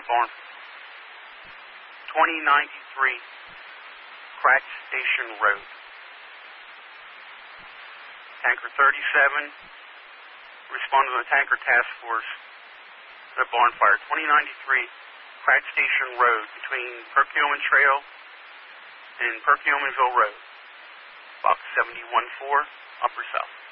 barn. 2093 Crack Station Road. Tanker 37, responding to the Tanker Task Force, the barn fire. 2093 Crack Station Road between Perkiomen Trail and Perkiomenville Road. Box 71-4, Upper South.